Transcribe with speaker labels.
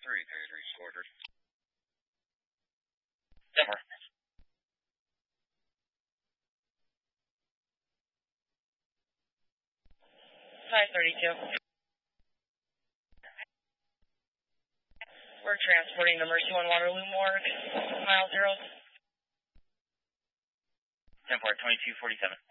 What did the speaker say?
Speaker 1: 333 ordered. 10-4. 532. We're transporting the Mercy One Waterloo Morgue, mile 0. 10-4, 2247.